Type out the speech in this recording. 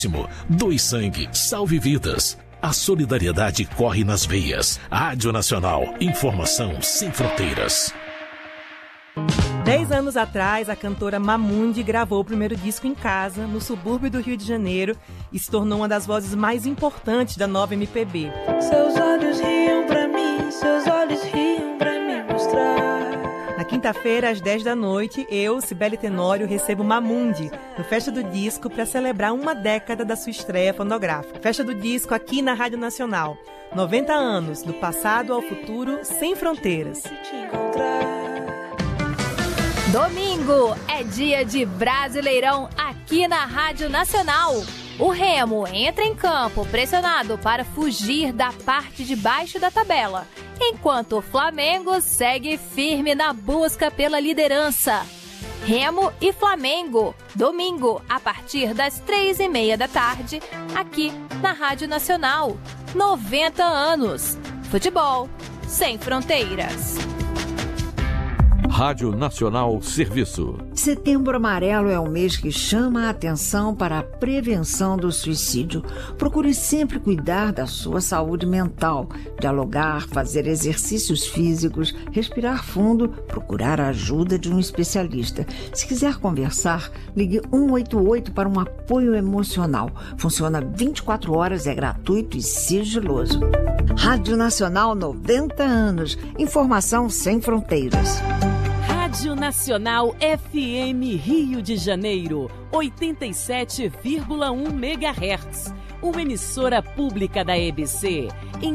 Doe sangue, salve vidas. A solidariedade corre nas veias. Rádio Nacional, informação sem fronteiras. 10 anos atrás, a cantora Mamundi gravou o primeiro disco em casa, no subúrbio do Rio de Janeiro, e se tornou uma das vozes mais importantes da nova MPB. Seus olhos riam pra mim, seus olhos riam pra me mostrar. Na quinta-feira, às 10 da noite, eu, Cibele Tenório, recebo Mamundi no Festa do Disco para celebrar uma década da sua estreia fonográfica. Festa do Disco aqui na Rádio Nacional. 90 anos, do passado ao futuro, sem fronteiras. Domingo é dia de Brasileirão aqui na Rádio Nacional. O Remo entra em campo pressionado para fugir da parte de baixo da tabela, enquanto o Flamengo segue firme na busca pela liderança. Remo e Flamengo, domingo, a partir das 3h30 da tarde, aqui na Rádio Nacional. 90 anos. Futebol sem fronteiras. Rádio Nacional Serviço. Setembro Amarelo é um mês que chama a atenção para a prevenção do suicídio. Procure sempre cuidar da sua saúde mental, dialogar, fazer exercícios físicos, respirar fundo, procurar a ajuda de um especialista. Se quiser conversar, ligue 188 para um apoio emocional. Funciona 24 horas, é gratuito e sigiloso. Rádio Nacional 90 anos. Informação sem fronteiras. Rádio Nacional FM Rio de Janeiro, 87,1 MHz. Uma emissora pública da EBC, em